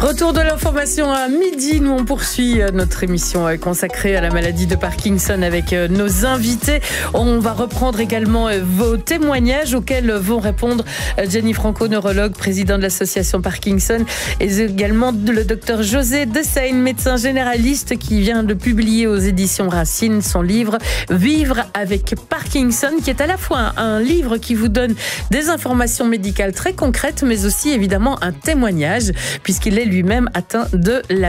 Retour de l'information à midi. Nous, on poursuit notre émission consacrée à la maladie de Parkinson avec nos invités. On va reprendre également vos témoignages auxquels vont répondre Jenny Franco, neurologue, président de l'association Parkinson, et également le docteur José Dessagne, médecin généraliste, qui vient de publier aux éditions Racine son livre Vivre avec Parkinson, qui est à la fois un livre qui vous donne des informations médicales très concrètes, mais aussi évidemment un témoignage, puisqu'il est lui-même atteint de la